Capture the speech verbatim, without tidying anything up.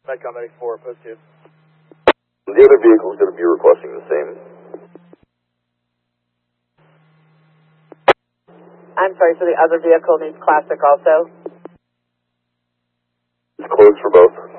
Metcom Medic four, post two. The other vehicle is going to be requesting the same. I'm sorry, so the other vehicle needs classic also? It's closed for both.